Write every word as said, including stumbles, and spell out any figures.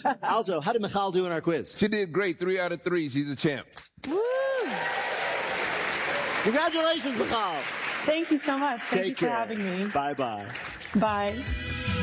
Also, how did Michal do in our quiz? She did great. Three out of three. She's a champ. Woo! Congratulations, Michal. Thank you so much. Thank Take you for care. having me. Bye-bye. Bye.